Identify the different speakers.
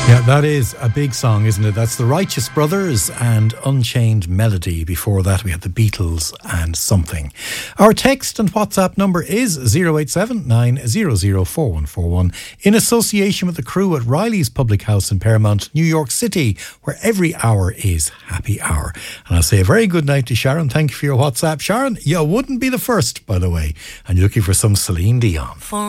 Speaker 1: Yeah, that is a big song, isn't it? That's the Righteous Brothers and Unchained Melody. Before that, we had the Beatles and Something. Our text and WhatsApp number is 087 900 4141 in association with the crew at Riley's Public House in Paramount, New York City, where every hour is happy hour. And I'll say a very good night to Sharon. Thank you for your WhatsApp. Sharon, you wouldn't be the first, by the way. And you're looking for some Celine Dion.